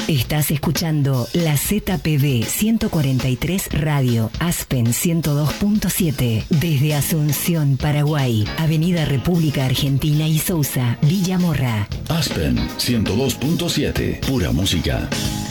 Estás escuchando la ZPB 143 Radio, Aspen 102.7, desde Asunción, Paraguay, Avenida República Argentina y Sousa, Villa Morra. Aspen 102.7, pura música.